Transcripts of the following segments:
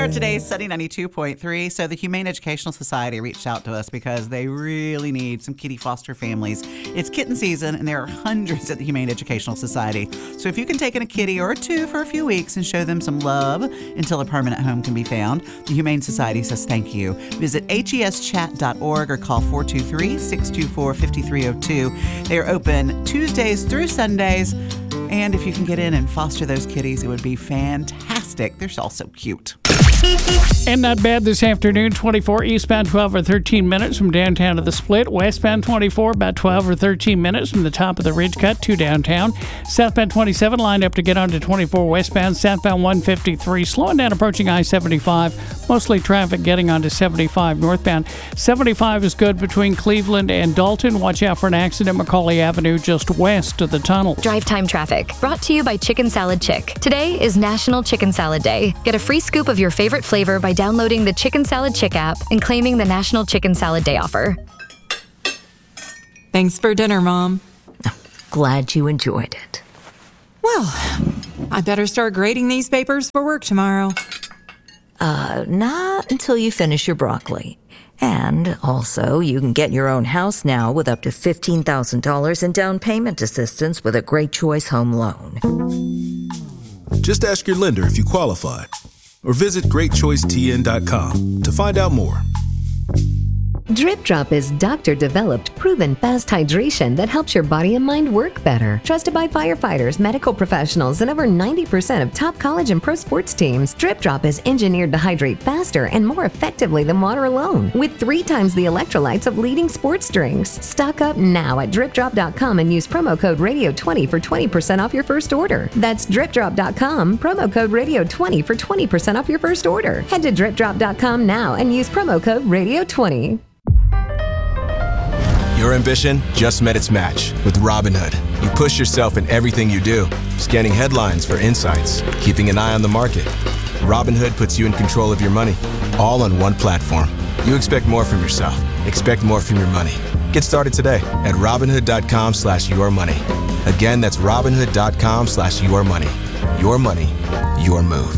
today's Sunny 92.3. So the Humane Educational Society reached out to us because they really need some kitty foster families. It's kitten season, and there are hundreds at the Humane Educational Society. So if you can take in a kitty or two for a few weeks and show them some love until a permanent home can be found, the Humane Society says thank you. Visit heschat.org or call 423-624-5302. They are open Tuesdays through Sundays. And if you can get in and foster those kitties, it would be fantastic. They're all so cute. And not bad this afternoon. 24 eastbound, 12 or 13 minutes from downtown to the Split. Westbound 24, about 12 or 13 minutes from the top of the Ridge Cut to downtown. Southbound 27 lined up to get onto 24 westbound. Southbound 153 slowing down approaching I-75. Mostly traffic getting onto 75 northbound. 75 is good between Cleveland and Dalton. Watch out for an accident Macaulay Avenue just west of the tunnel. Drive time traffic brought to you by Chicken Salad Chick. Today is National Chicken Salad Day. Get a free scoop of your favorite flavor by downloading the Chicken Salad Chick app and claiming the National Chicken Salad Day offer. Thanks for dinner, Mom. Glad you enjoyed it. Well, I better start grading these papers for work tomorrow. Not until you finish your broccoli. And also, you can get your own house now with up to $15,000 in down payment assistance with a Great Choice Home Loan. Just ask your lender if you qualify, or visit greatchoicetn.com to find out more. Drip Drop is doctor-developed, proven fast hydration that helps your body and mind work better. Trusted by firefighters, medical professionals, and over 90% of top college and pro sports teams, Drip Drop is engineered to hydrate faster and more effectively than water alone, with 3 times the electrolytes of leading sports drinks. Stock up now at DripDrop.com and use promo code Radio20 for 20% off your first order. That's DripDrop.com, promo code Radio20 for 20% off your first order. Head to DripDrop.com now and use promo code Radio20. Your ambition just met its match with Robinhood. You push yourself in everything you do, scanning headlines for insights, keeping an eye on the market. Robinhood puts you in control of your money, all on one platform. You expect more from yourself. Expect more from your money. Get started today at Robinhood.com/yourmoney. Again, that's Robinhood.com/yourmoney. Your money, your move.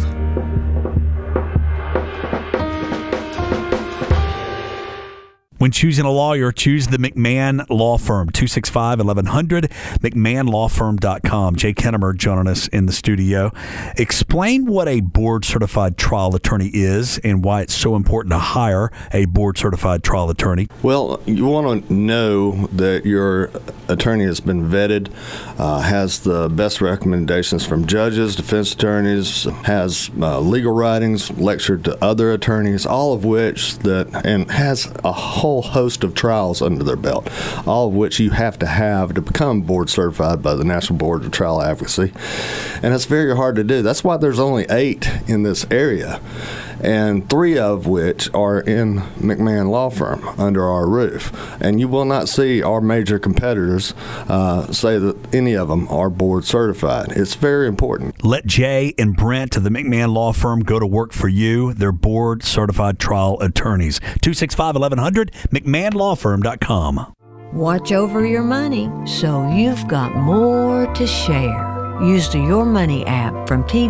When choosing a lawyer, choose the McMahon Law Firm, 265-1100, McMahonLawFirm.com. Jay Kennemer joining us in the studio. Explain what a board-certified trial attorney is and why it's so important to hire a board-certified trial attorney. Well, you want to know that your attorney has been vetted, has the best recommendations from judges, defense attorneys, has legal writings, lectured to other attorneys, all of which and has a whole host of trials under their belt, all of which you have to become board certified by the National Board of Trial Advocacy. And it's very hard to do. That's why there's only 8 in this area, and 3 of which are in McMahon Law Firm under our roof. And you will not see our major competitors say that any of them are board certified. It's very important. Let Jay and Brent of the McMahon Law Firm go to work for you. They're board certified trial attorneys. 265-1100, McMahonLawFirm.com. Watch over your money so you've got more to share. Use the Your Money app from TD